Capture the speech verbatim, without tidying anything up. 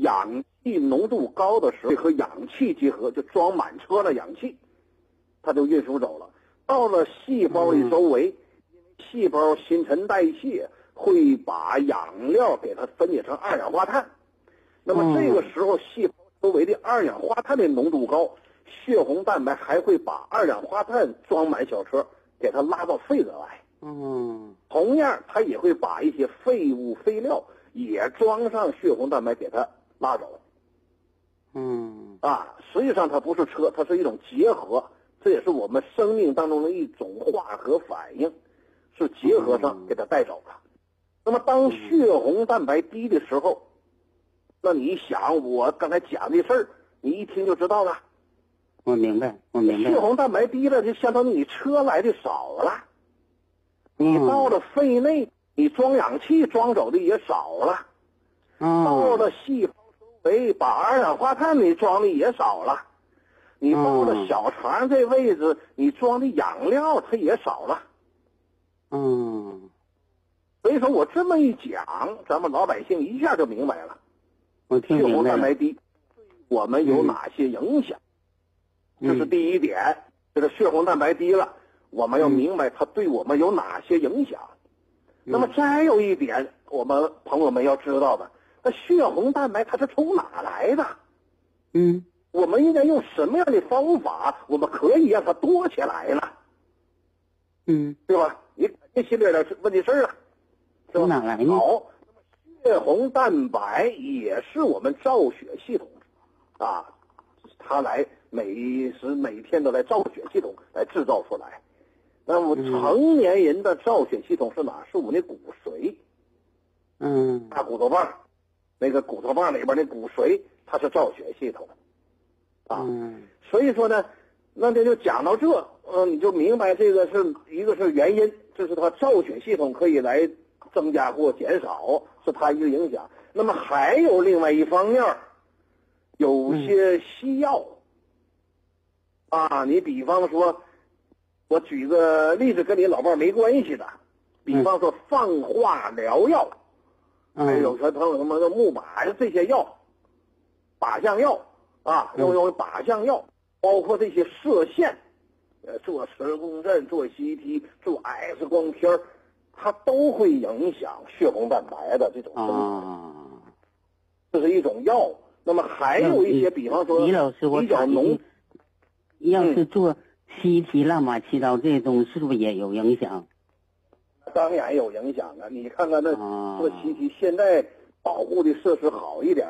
氧气浓度高的时候和氧气结合，就装满车的氧气，它就运输走了。到了细胞的周围，细胞新陈代谢会把养料给它分解成二氧化碳。那么这个时候，细胞周围的二氧化碳的浓度高，血红蛋白还会把二氧化碳装满小车，给它拉到肺子来。 嗯， 同样，它也会把一些废物废料也装上血红蛋白，给它拉走。 嗯， 啊，实际上它不是车，它是一种结合，这也是我们生命当中的一种化合反应，是结合上给它带走了。那么当血红蛋白低的时候，那你想我刚才讲的事儿，你一听就知道了。 我明白，我明白。 血红蛋白低了，就相当于你车来的少了。你到了肺内，你装氧气装走的也少了。 嗯， 到了细胞周围，把二氧化碳你装的也少了。你到了小肠这位置，你装的养料它也少了。 嗯， 所以说我这么一讲，咱们老百姓一下就明白了。 我听血红明白了。 蛋白低，对我们有哪些影响？ 嗯、 这是第一点，这个血红蛋白低了，我们要明白它对我们有哪些影响。 嗯、 那么再有一点，我们朋友们要知道的，那血红蛋白它是从哪来的？ 嗯， 我们应该用什么样的方法，我们可以让它多起来了？ 嗯， 对吧？你肯定心里有点问题事儿了，是吧？ 从哪来呢？ 好，那么血红蛋白也是我们造血系统啊，它来每时每天都来造血系统来制造出来。那么成年人的造血系统是哪？是我们的骨髓， 嗯， 大骨头棒，那个骨头棒里边的骨髓，它是造血系统啊。 嗯， 所以说呢，那这就讲到这，嗯，你就明白这个是一个是原因，就是它造血系统可以来增加或减少，是它一个影响。那么还有另外一方面，有些西药、嗯、啊，你比方说，我举个例子跟你老伴没关系的，比方说放化疗药， 嗯、 还有什么什么的木靶这些药，靶向药啊，又有靶向药。包括这些射线，呃，做磁共振、做 C T、做 X 光片，它都会影响血红蛋白的这种生成。 啊， 这是一种药。那么还有一些，比方说李老师，我比较浓， 要是做 C T、乱码七刀这种，是不是也有影响？ 当然有影响啊！你看看那做 C T，现在保护的设施好一点。